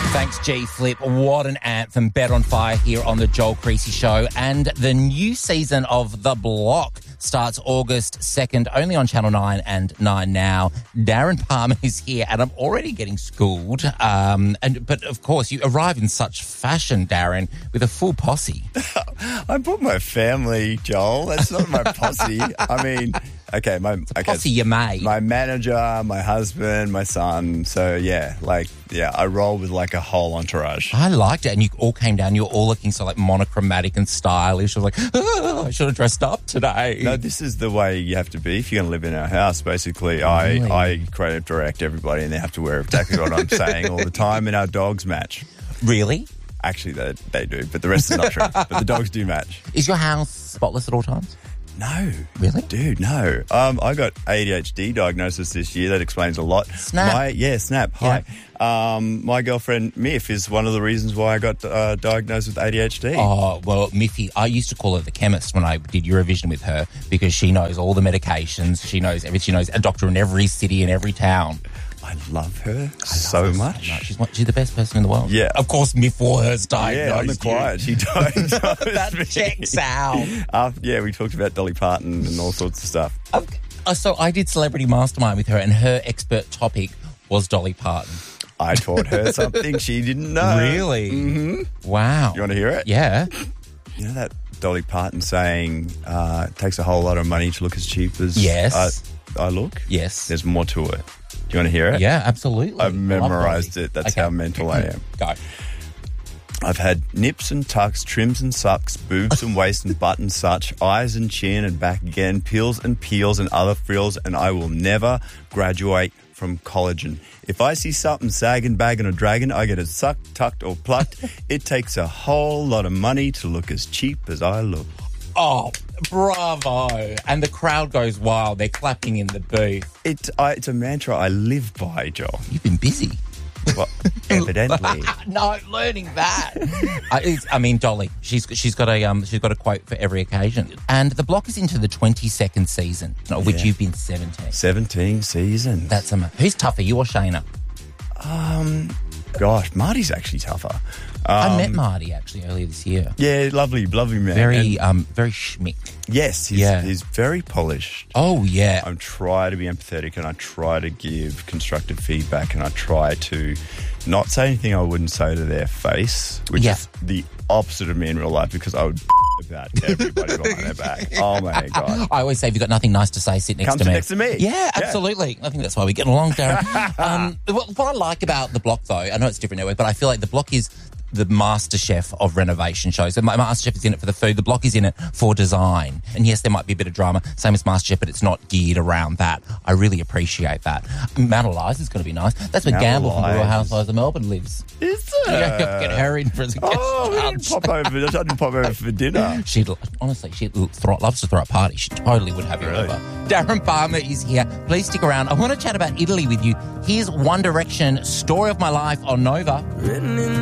Thanks, G Flip. What an anthem. Bet on Fire here on the Joel Creasy Show. And the new season of The Block starts August 2nd, only on Channel 9 and 9 Now. Darren Palmer is here, and I'm already getting schooled. But, of course, you arrive in such fashion, Darren, with a full posse. I brought my family, Joel. That's not my posse. I mean... Okay, posse you made. My manager, my husband, my son. So, I roll with like a whole entourage. I liked it. And you all came down. You were all looking so like monochromatic and stylish. I was like, I should have dressed up today. No, this is the way you have to be if you're going to live in our house. Basically, I creative direct everybody and they have to wear exactly what I'm saying all the time, and our dogs match. Really? Actually, they do, but the rest is not true. But the dogs do match. Is your house spotless at all times? No. Really? Dude, no. I got ADHD diagnosis this year. That explains a lot. Snap. Snap. Yeah. Hi. My girlfriend, Miff, is one of the reasons why I got diagnosed with ADHD. Oh, well, Miffy, I used to call her the chemist when I did Eurovision with her because she knows all the medications. She knows everything. She knows a doctor in every city and every town. I love her so much. She's the best person in the world. Yeah. Of course, Miff Warhurst diagnosed. Yeah, I'm the quiet. She diagnosed That me. checks out. We talked about Dolly Parton and all sorts of stuff. So I did Celebrity Mastermind with her, and her expert topic was Dolly Parton. I taught her something she didn't know. Really? Mm-hmm. Wow. You want to hear it? Yeah. You know that Dolly Parton saying, it takes a whole lot of money to look as cheap as I look? Yes. There's more to it. Do you want to hear it? Yeah, absolutely. I've memorised it. That's how mental I am. Go. I've had nips and tucks, trims and sucks, boobs and waist and butt and such, eyes and chin and back again, peels and peels and other frills, and I will never graduate from collagen. If I see something sagging, bagging or dragging, I get it sucked, tucked or plucked. It takes a whole lot of money to look as cheap as I look. Oh, bravo. And the crowd goes wild. They're clapping in the booth. It's a mantra I live by, Joel. You've been busy. Well, evidently. No, learning that. Dolly, she's got a quote for every occasion. And The Block is into the 22nd season, of which you've been 17. 17 seasons. That's amazing. Who's tougher, you or Shayna? Gosh, Marty's actually tougher. I met Marty actually earlier this year. Yeah, lovely man. Very schmick. Yes, he's very polished. Oh, yeah. I try to be empathetic and I try to give constructive feedback and I try to not say anything I wouldn't say to their face, which is the opposite of me in real life because I would about everybody behind their back. Oh, my God. I always say, if you've got nothing nice to say, sit next to me. Come next to me. Yeah, absolutely. I think that's why we get along, Darren. What I like about The Block, though, I know it's a different network, but I feel like The Block is the MasterChef of renovation shows. So MasterChef is in it for the food. The Block is in it for design. And yes, there might be a bit of drama, same as MasterChef, but it's not geared around that. I really appreciate that. Mount Eliza is going to be nice. That's where Gamble from the Real Housewives of Melbourne lives. Is it? Yeah, get her in for a guest. I didn't pop over for dinner. She loves to throw a party. She totally would have you over. Darren Palmer is here. Please stick around. I want to chat about Italy with you. Here's One Direction, Story of My Life on Nova.